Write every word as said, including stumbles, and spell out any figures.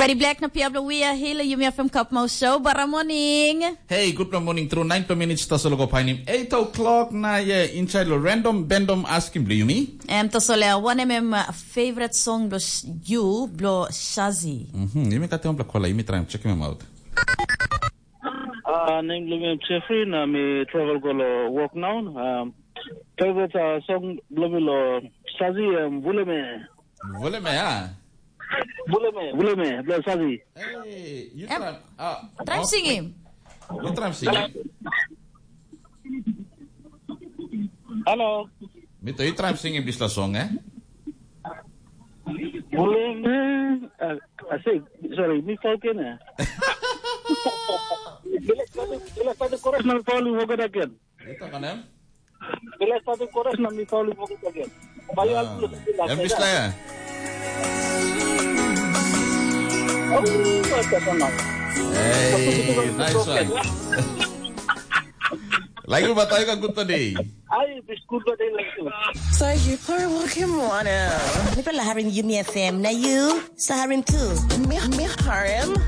Freddie Black na Piablo Wea Hila Yumi F M Kapmau Show. Bara morning. Hey, good morning. Through nine minutes to solo go painim. Eight o'clock na ye inside lo random bendom asking blue Yumi. Em to sole one of my favorite song blo you blo Shazi. Mhm. Yumi kate on blo kola. Yumi try check him out. Uh, name Lumim Jeffrey na me travel go lo walk now. Um, favorite uh, song lo Shazi um Buleme. Buleme ah. Buleme, Buleme, blo Shazi. Hey, you try. Ah, try sing him. You try sing. Hello. Mito, you try sing him this song eh? Buleme. Uh, I say sorry, me falken eh. Bilas pati chorus na Pauli Voga again. Ito kanem? Bilas pati chorus na mi Pauli Voga again. Bayo algo sa Em bis ya. Oh, that's a Hey, nice one. Lagi ba tayo kang good today? Ay, biskuit ba din lang ito? So you play welcome on. Ni pala harim Yumi F M na you sa harim too. Mi mi harim.